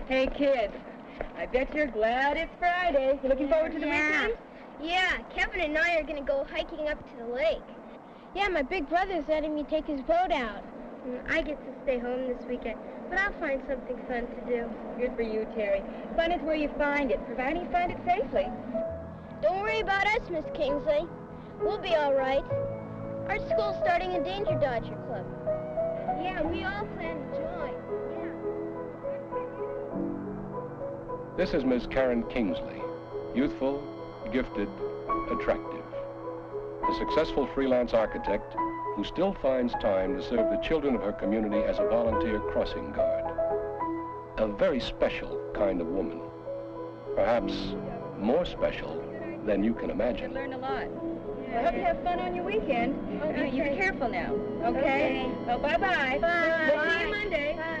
Hey, kids. I bet you're glad it's Friday. You looking forward to the weekend? Yeah, Kevin and I are going to go hiking up to the lake. Yeah, my big brother's letting me take his boat out. I get to stay home this weekend, but I'll find something fun to do. Good for you, Terry. Fun is where you find it, providing you find it safely. Don't worry about us, Miss Kingsley. We'll be all right. Our school's starting a Danger Dodger Club. Yeah, we all plan to join. This is Miss Karen Kingsley, youthful, gifted, attractive. A successful freelance architect who still finds time to serve the children of her community as a volunteer crossing guard. A very special kind of woman. Perhaps more special than you can imagine. You learn a lot. I hope you have fun on your weekend. Oh, you be careful now, okay? Well, bye-bye. Bye. We'll see you Monday. Bye.